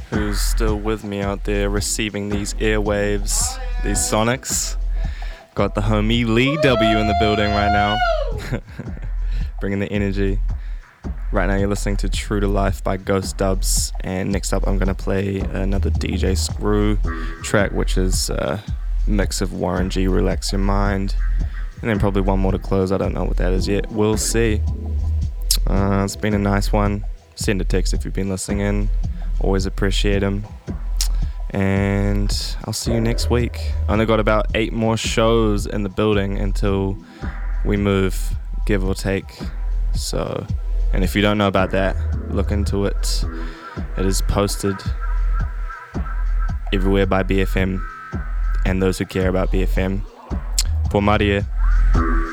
who's still with me out there receiving these airwaves, these sonics. Got the homie Lee W in the building right now. Bringing the energy. Right now you're listening to True to Life by Ghost Dubs, and next up I'm going to play another DJ Screw track, which is a mix of Warren G, Relax Your Mind, and then probably one more to close. I don't know what that is yet. We'll see. It's been a nice one. Send a text if you've been listening in. Always appreciate them. And I'll see you next week. Only got about 8 more shows in the building until we move, give or take. So, and if you don't know about that, look into it. It is posted everywhere by BFM and those who care about BFM. Por Maria.